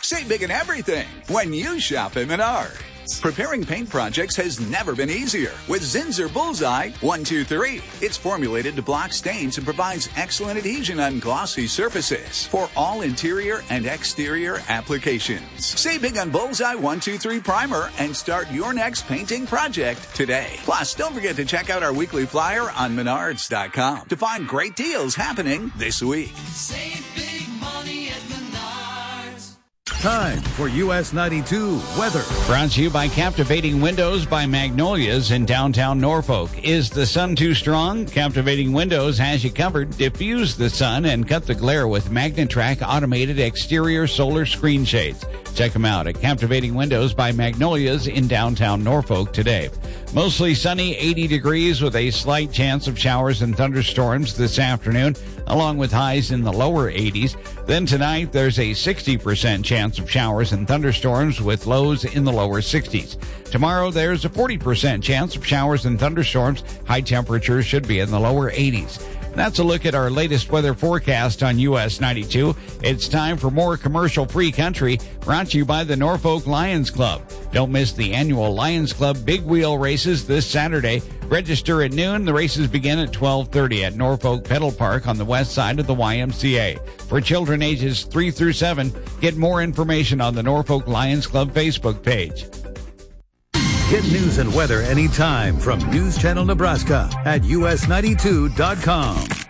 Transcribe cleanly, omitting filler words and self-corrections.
Save big in everything when you shop at Menards. Preparing paint projects has never been easier with Zinsser Bullseye 123. It's formulated to block stains and provides excellent adhesion on glossy surfaces for all interior and exterior applications. Save big on Bullseye 123 Primer and start your next painting project today. Plus, don't forget to check out our weekly flyer on Menards.com to find great deals happening this week. Save big money at Menards. Time for US 92 weather. Brought to you by Captivating Windows by Magnolias in downtown Norfolk. Is the sun too strong? Captivating Windows has you covered. Diffuse the sun and cut the glare with MagnaTrack automated exterior solar screen shades. Check them out at Captivating Windows by Magnolias in downtown Norfolk today. Mostly sunny, 80 degrees with a slight chance of showers and thunderstorms this afternoon, along with highs in the lower 80s. Then tonight, there's a 60% chance of showers and thunderstorms with lows in the lower 60s. Tomorrow, there's a 40% chance of showers and thunderstorms. High temperatures should be in the lower 80s. That's a look at our latest weather forecast on US 92. It's time for more commercial-free country, brought to you by the Norfolk Lions Club. Don't miss the annual Lions Club Big Wheel races this Saturday. Register at noon. The races begin at 12:30 at Norfolk Pedal Park on the west side of the YMCA. For children ages 3 through 7, get more information on the Norfolk Lions Club Facebook page. Get news and weather anytime from News Channel Nebraska at US92.com.